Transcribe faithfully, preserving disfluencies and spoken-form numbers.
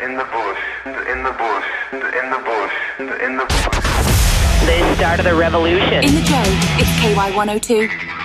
in the bush, in the bush, in the bush, in the bush. The start of the revolution. In the J, it's K Y one oh two.